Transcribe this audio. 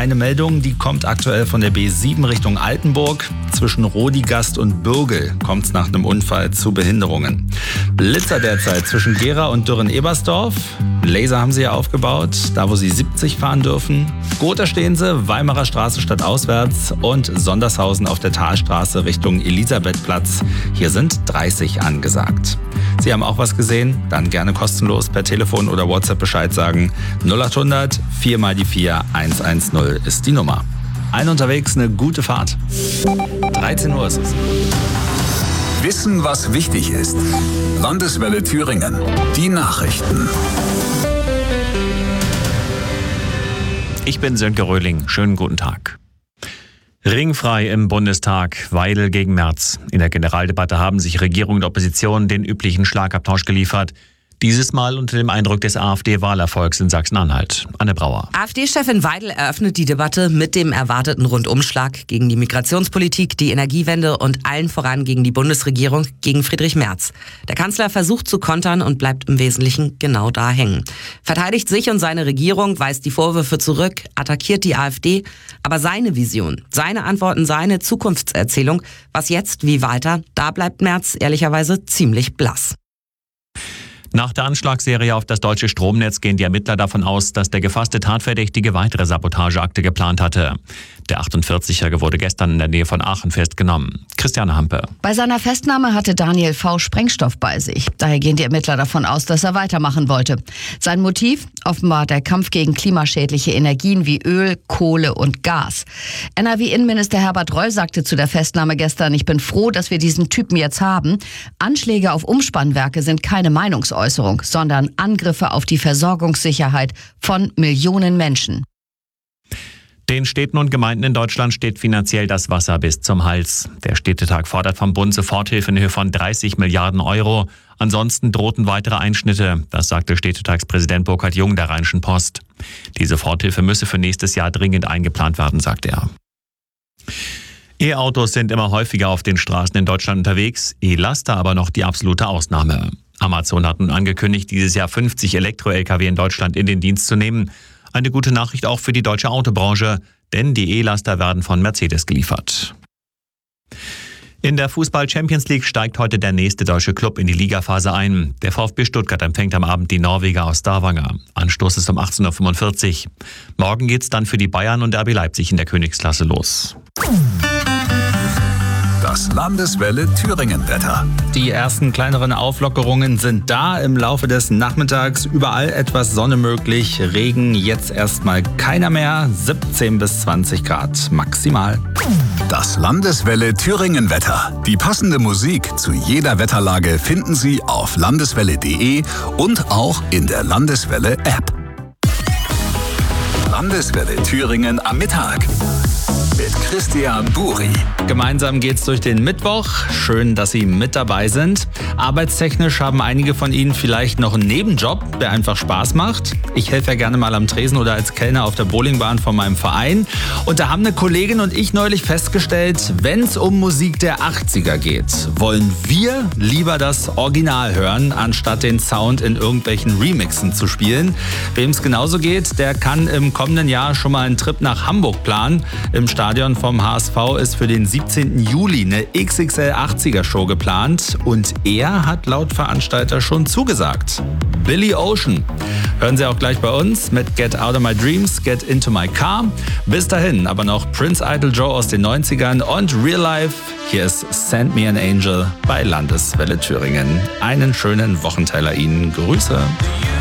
eine Meldung, die kommt aktuell von der B7 Richtung Altenburg. Zwischen Rodigast und Bürgel kommt es nach einem Unfall zu Behinderungen. Blitzer derzeit zwischen Gera und Dürren-Ebersdorf. Laser haben sie ja aufgebaut, da wo sie 70 fahren dürfen. Gotha stehen sie, Weimarer Straße stadtauswärts und Sondershausen auf der Talstraße Richtung Elisabethplatz. Hier sind 30 angesagt. Sie haben auch was gesehen? Dann gerne kostenlos per Telefon oder WhatsApp Bescheid sagen. 0800 4 mal die 4 110 ist die Nummer. Allen unterwegs eine gute Fahrt. 13 Uhr ist es. Wissen, was wichtig ist. Landeswelle Thüringen. Die Nachrichten. Ich bin Sönke Röhling. Schönen guten Tag. Ringfrei im Bundestag, Weidel gegen Merz. In der Generaldebatte haben sich Regierung und Opposition den üblichen Schlagabtausch geliefert. Dieses Mal unter dem Eindruck des AfD-Wahlerfolgs in Sachsen-Anhalt. Anne Brauer. AfD-Chefin Weidel eröffnet die Debatte mit dem erwarteten Rundumschlag gegen die Migrationspolitik, die Energiewende und allen voran gegen die Bundesregierung, gegen Friedrich Merz. Der Kanzler versucht zu kontern und bleibt im Wesentlichen genau da hängen. Verteidigt sich und seine Regierung, weist die Vorwürfe zurück, attackiert die AfD. Aber seine Vision, seine Antworten, seine Zukunftserzählung, was jetzt, wie weiter, da bleibt Merz ehrlicherweise ziemlich blass. Nach der Anschlagsserie auf das deutsche Stromnetz gehen die Ermittler davon aus, dass der gefasste Tatverdächtige weitere Sabotageakte geplant hatte. Der 48-Jährige wurde gestern in der Nähe von Aachen festgenommen. Christiane Hampe. Bei seiner Festnahme hatte Daniel V. Sprengstoff bei sich. Daher gehen die Ermittler davon aus, dass er weitermachen wollte. Sein Motiv? Offenbar der Kampf gegen klimaschädliche Energien wie Öl, Kohle und Gas. NRW-Innenminister Herbert Reul sagte zu der Festnahme gestern: Ich bin froh, dass wir diesen Typen jetzt haben. Anschläge auf Umspannwerke sind keine Meinungsäußerung, sondern Angriffe auf die Versorgungssicherheit von Millionen Menschen. Den Städten und Gemeinden in Deutschland steht finanziell das Wasser bis zum Hals. Der Städtetag fordert vom Bund Soforthilfe in Höhe von 30 Milliarden Euro. Ansonsten drohten weitere Einschnitte. Das sagte Städtetagspräsident Burkhard Jung der Rheinischen Post. Die Soforthilfe müsse für nächstes Jahr dringend eingeplant werden, sagte er. E-Autos sind immer häufiger auf den Straßen in Deutschland unterwegs, E-Laster aber noch die absolute Ausnahme. Amazon hat nun angekündigt, dieses Jahr 50 Elektro-Lkw in Deutschland in den Dienst zu nehmen. Eine gute Nachricht auch für die deutsche Autobranche, denn die E-Laster werden von Mercedes geliefert. In der Fußball-Champions League steigt heute der nächste deutsche Club in die Ligaphase ein. Der VfB Stuttgart empfängt am Abend die Norweger aus Stavanger. Anstoß ist um 18:45 Uhr. Morgen geht's dann für die Bayern und RB Leipzig in der Königsklasse los. Das Landeswelle Thüringen-Wetter. Die ersten kleineren Auflockerungen sind da. Im Laufe des Nachmittags überall etwas Sonne möglich. Regen jetzt erstmal keiner mehr. 17 bis 20 Grad maximal. Das Landeswelle Thüringen-Wetter. Die passende Musik zu jeder Wetterlage finden Sie auf landeswelle.de und auch in der Landeswelle-App. Landeswelle Thüringen am Mittag. Mit Christian Buri. Gemeinsam geht's durch den Mittwoch. Schön, dass Sie mit dabei sind. Arbeitstechnisch haben einige von Ihnen vielleicht noch einen Nebenjob, der einfach Spaß macht. Ich helfe ja gerne mal am Tresen oder als Kellner auf der Bowlingbahn von meinem Verein. Und da haben eine Kollegin und ich neulich festgestellt, wenn es um Musik der 80er geht, wollen wir lieber das Original hören, anstatt den Sound in irgendwelchen Remixen zu spielen. Wem es genauso geht, der kann im kommenden Jahr schon mal einen Trip nach Hamburg planen. Im Stadion vom HSV ist für den 17. Juli eine XXL 80er Show geplant und er hat laut Veranstalter schon zugesagt. Billy Ocean. Hören Sie auch gleich bei uns mit Get Out of My Dreams, Get Into My Car. Bis dahin aber noch Prince Idol Joe aus den 90ern und Real Life. Hier ist Send Me an Angel bei Landeswelle Thüringen. Einen schönen Wochenteiler Ihnen. Grüße.